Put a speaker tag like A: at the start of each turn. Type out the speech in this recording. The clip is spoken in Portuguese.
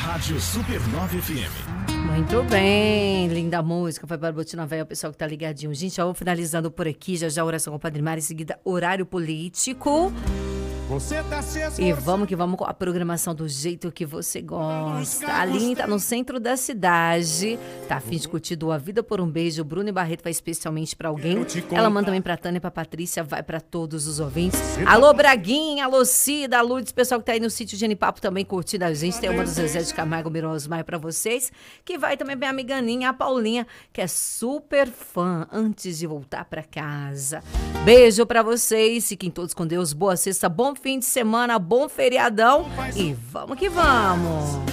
A: Rádio Supernova FM.
B: Muito bem, linda música, foi para Botina Véia, o pessoal que tá ligadinho. Gente, já vamos finalizando por aqui, já oração com o Padre Mário, em seguida horário político. E vamos que vamos com a programação do jeito que você gosta. A Aline tá no centro da cidade, tá a fim de curtir A Vida por um Beijo. Bruno e Barreto vai especialmente pra alguém. Ela manda também pra Tânia e pra Patrícia, vai pra todos os ouvintes. Alô Braguinha, alô Cida, alô Lourdes, pessoal que tá aí no sítio Genipapo também curtindo a gente. Tem uma do Zezé de Camargo, Mirosmar pra vocês, que vai também minha amiga Aninha, a Paulinha, que é super fã, antes de voltar pra casa. Beijo pra vocês, fiquem todos com Deus, boa sexta, bom fim de semana, bom feriadão e vamos que vamos!